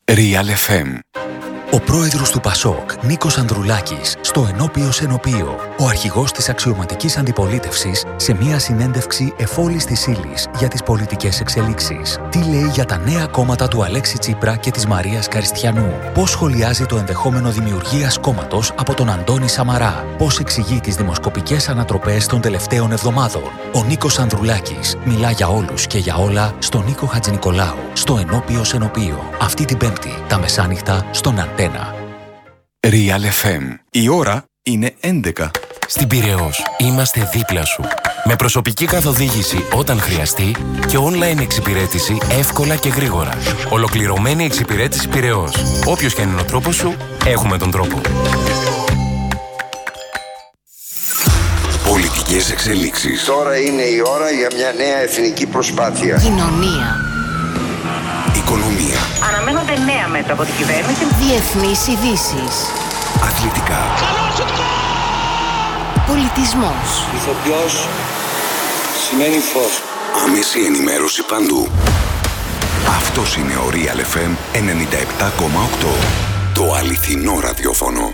Real FM. Ο πρόεδρος του Πασόκ, Νίκος Ανδρουλάκης, στο ενώπιος ενωπείο, ο αρχηγός της αξιωματικής αντιπολίτευσης, σε μια συνέντευξη εφόλης της ύλης για τις πολιτικές εξελίξεις. Τι λέει για τα νέα κόμματα του Αλέξη Τσίπρα και της Μαρίας Καριστιανού. Πώς σχολιάζει το ενδεχόμενο δημιουργίας κόμματος από τον Αντώνη Σαμαρά. Πώς εξηγεί τις δημοσκοπικές ανατροπές των τελευταίων εβδομάδων. Ο Νίκος Ανδρουλάκης μιλά για όλους και για όλα στον Νίκο Χατζηνικολάου, στο ενώπιος ενωπείο. Αυτή την Πέμπτη, τα μεσάνυχτα, στον Αντένα. Real FM. Η ώρα είναι 11. Στην Πειραιώς είμαστε δίπλα σου. Με προσωπική καθοδήγηση όταν χρειαστεί και online εξυπηρέτηση εύκολα και γρήγορα. Ολοκληρωμένη εξυπηρέτηση Πειραιώς. Όποιος και αν είναι ο τρόπος σου, έχουμε τον τρόπο. Πολιτικές εξελίξεις. Τώρα είναι η ώρα για μια νέα εθνική προσπάθεια. Κοινωνία. Οικονομία. Αναμένονται νέα μέτρα από την κυβέρνηση. Διεθνείς ειδήσεις. Αθλητικά. Πολιτισμός. Ηθοποιός σημαίνει φως. Άμεση ενημέρωση παντού. Αυτός είναι ο Real FM 97,8. Το αληθινό ραδιόφωνο.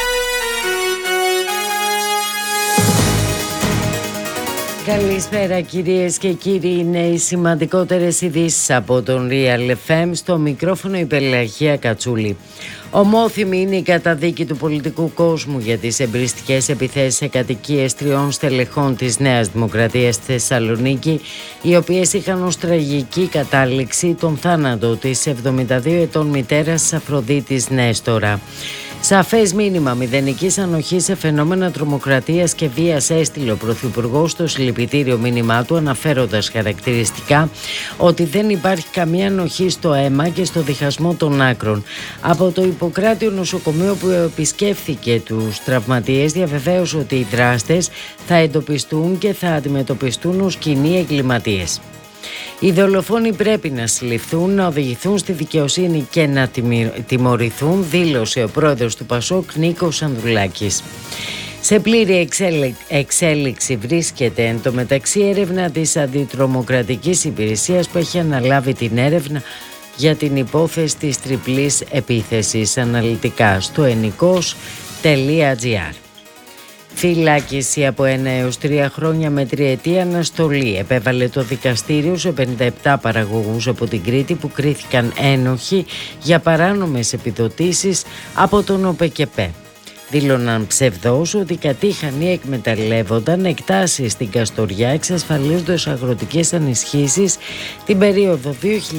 Καλησπέρα κυρίες και κύριοι, είναι οι σημαντικότερες ειδήσεις από τον Real FM. Στο μικρόφωνο η Πελαγία Κατσούλη. Ομόθυμη είναι η καταδίκη του πολιτικού κόσμου για τις εμπριστικές επιθέσεις σε κατοικίες 3 στελεχών της Νέας Δημοκρατίας στη Θεσσαλονίκη, οι οποίες είχαν ως τραγική κατάληξη τον θάνατο της 72 ετών μητέρας Αφροδίτης Νέστορα. Σαφές μήνυμα μηδενικής ανοχής σε φαινόμενα τρομοκρατίας και βίας έστειλε ο Πρωθυπουργός στο συλληπιτήριο μήνυμά του, αναφέροντας χαρακτηριστικά ότι δεν υπάρχει καμία ανοχή στο αίμα και στο διχασμό των άκρων. Από το Ιπποκράτιο νοσοκομείο που επισκέφθηκε τους τραυματίες, διαβεβαίωσε ότι οι δράστες θα εντοπιστούν και θα αντιμετωπιστούν ως κοινοί εγκληματίες. Οι δολοφόνοι πρέπει να συλληφθούν, να οδηγηθούν στη δικαιοσύνη και να τιμωρηθούν, δήλωσε ο πρόεδρος του Πασόκ, Νίκος Ανδρουλάκης. Σε πλήρη εξέλιξη βρίσκεται εν τω μεταξύ έρευνα της Αντιτρομοκρατικής Υπηρεσίας που έχει αναλάβει την έρευνα για την υπόθεση της τριπλής επίθεσης, αναλυτικά στο ενικός.gr. Φυλάκιση από 1 έως 3 χρόνια με 3ετή αναστολή επέβαλε το δικαστήριο σε 57 παραγωγούς από την Κρήτη που κρίθηκαν ένοχοι για παράνομες επιδοτήσεις από τον ΟΠΕΚΕΠΕ. Δήλωναν ψευδώς ότι κατήχαν ή εκμεταλλεύονταν εκτάσεις στην Καστοριά, εξασφαλίζοντας αγροτικές ανισχύσεις την περίοδο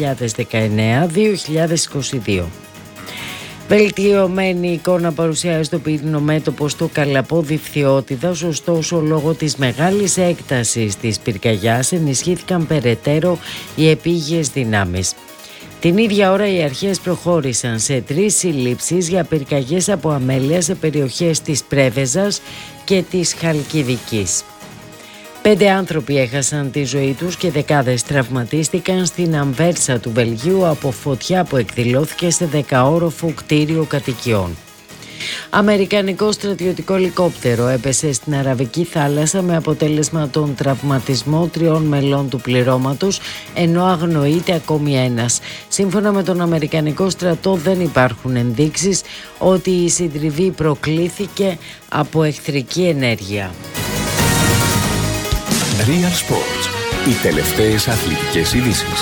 2019-2022. Βελτιωμένη εικόνα παρουσιάζει το πυρηνικό μέτωπο στο Καλαπόδι Φθιώτιδας, ωστόσο λόγω της μεγάλης έκτασης της πυρκαγιάς ενισχύθηκαν περαιτέρω οι επίγειες δυνάμεις. Την ίδια ώρα οι αρχές προχώρησαν σε 3 συλλήψεις για πυρκαγιές από αμέλεια σε περιοχές της Πρέβεζας και της Χαλκιδικής. 5 άνθρωποι έχασαν τη ζωή τους και δεκάδες τραυματίστηκαν στην Αμβέρσα του Βελγίου από φωτιά που εκδηλώθηκε σε 10όροφο κτίριο κατοικιών. Αμερικανικό στρατιωτικό ελικόπτερο έπεσε στην Αραβική θάλασσα με αποτέλεσμα τον τραυματισμό 3 μελών του πληρώματος, ενώ αγνοείται ακόμη ένας. Σύμφωνα με τον Αμερικανικό στρατό δεν υπάρχουν ενδείξεις ότι η συντριβή προκλήθηκε από εχθρική ενέργεια. Real Sports. Οι τελευταίες αθλητικές ειδήσεις.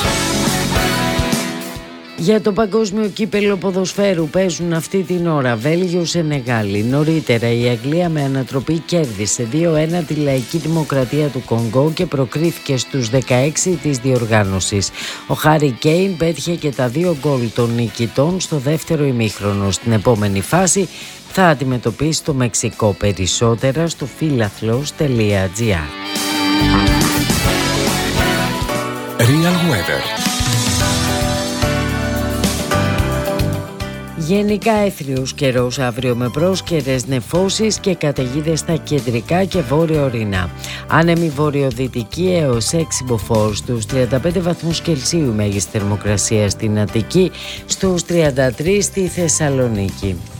Για το παγκόσμιο κύπελλο ποδοσφαίρου παίζουν αυτή την ώρα Βέλγιο-Σενεγάλη. Νωρίτερα η Αγγλία με ανατροπή κέρδισε 2-1 τη Λαϊκή Δημοκρατία του Κονγκό και προκρίθηκε στους 16 της διοργάνωσης. Ο Χάρι Κέιν πέτυχε και τα 2 γκολ των νικητών στο δεύτερο ημίχρονο. Στην επόμενη φάση θα αντιμετωπίσει το Μεξικό. Περισσότερα στο philathlos.gr. Real Weather. Γενικά έθριος καιρός αύριο με πρόσκαιρες νεφώσεις και καταιγίδες στα κεντρικά και βόρεια ορεινά. Άνεμη βορειοδυτική έως 6 μποφόρ, στους 35 βαθμούς Κελσίου μέγιστη θερμοκρασία στην Αττική, στους 33 στη Θεσσαλονίκη.